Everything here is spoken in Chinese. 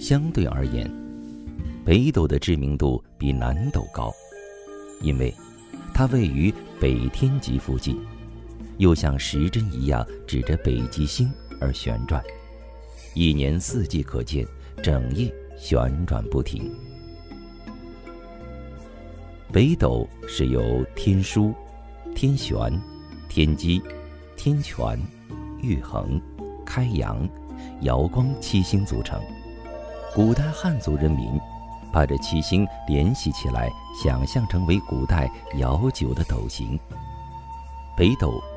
相对而言，北斗的知名度比南斗高，因为它位于北天极附近，又像时针一样指着北极星而旋转，一年四季可见，整夜旋转不停。北斗是由天枢、天璇、天机、天权、玉衡、开阳、瑶光7星组成。古代汉族人民把这7星联系起来，想象成为古代遥久的斗形。北斗